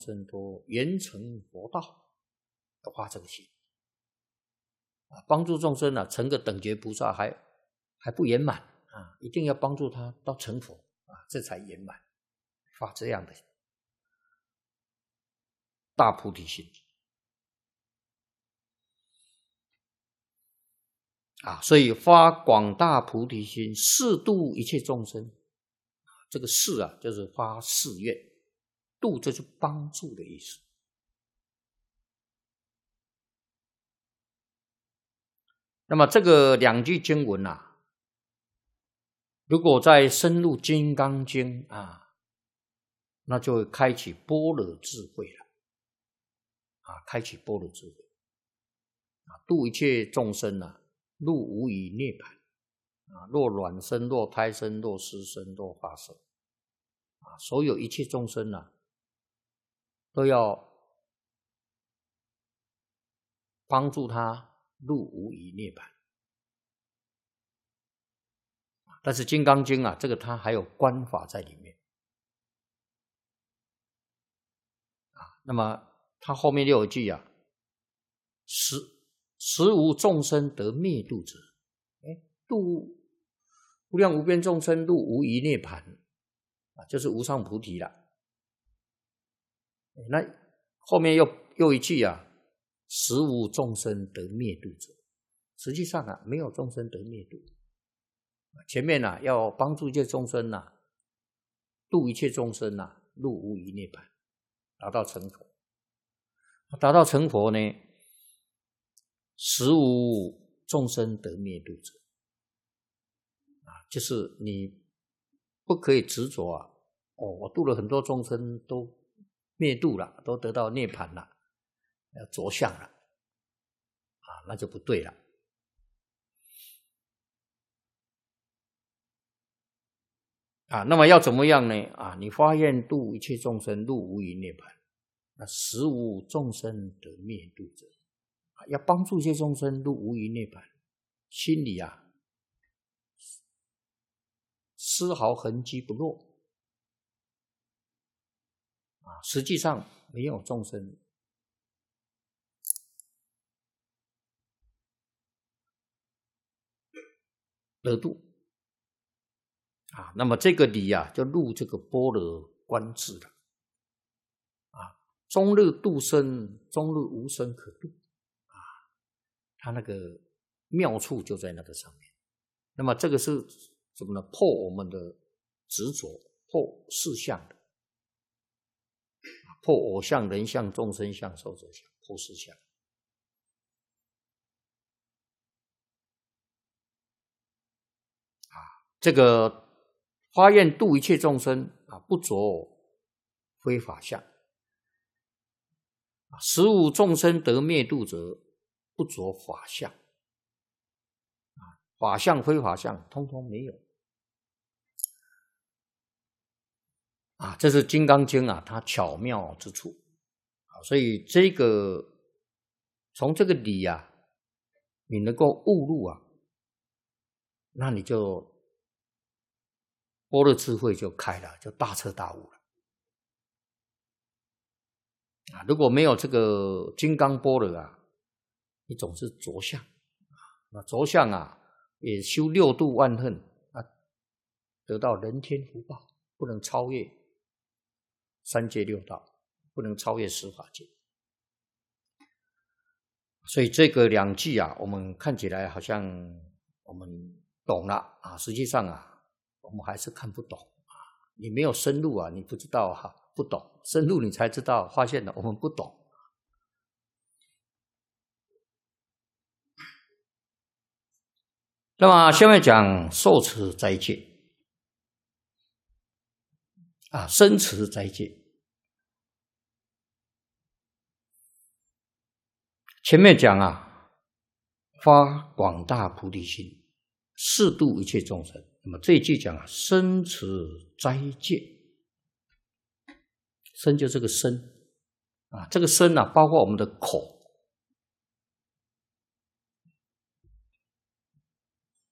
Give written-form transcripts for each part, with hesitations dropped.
生都圆成佛道，要发这个心帮助众生成个等觉菩萨还不圆满一定要帮助他到成佛这才圆满，发这样的大菩提心所以发广大菩提心，誓度一切众生。这个誓就是发誓愿，度就是帮助的意思。那么这个两句经文如果再深入《金刚经》那就会开启般若智慧了开启般若智慧度一切众生入无余涅槃若卵生，若胎生，若湿生，若化生所有一切众生都要帮助他入无余涅槃。但是《金刚经》这个它还有观法在里面那么它后面又有一句实无众生得灭度者，度无量无边众生入无余涅槃就是无上菩提了。那后面又一句实无众生得灭度者，实际上没有众生得灭度。前面要帮助一切众生度一切众生入无余涅槃，达到成佛。达到成佛呢，实无众生得灭度者就是你不可以执着我度了很多众生都灭度了，都得到涅槃了，要着相了那就不对了。那么要怎么样呢你发愿度一切众生入无余涅槃，那实无众生得灭度者要帮助一切众生入无余涅槃，心里丝毫痕迹不落实际上没有众生得度那么这个理就入这个般若观智了终日度生，终日无生可度它那个妙处就在那个上面。那么这个是什么呢？破我们的执着，破四相的破我相、人相、众生相、寿者相，破四相这个发愿度一切众生不着非法相，实无众生得灭度者，不着法相法相非法相通通没有这是《金刚经》它巧妙之处所以这个从这个理你能够悟入那你就般若智慧就开了，就大彻大悟了如果没有这个金刚般若你总是着相那着相也修六度万恨得到人天福报，不能超越三界六道，不能超越十法界。所以这个两句我们看起来好像我们懂了实际上我们还是看不懂你没有深入你不知道不懂，深入你才知道，发现了我们不懂。那么下面讲受持斋戒生持斋戒。前面讲发广大菩提心，誓度一切众生。那么这一句讲生持斋戒，生就这个生这个生包括我们的口。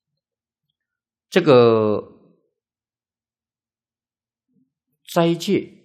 这个斋戒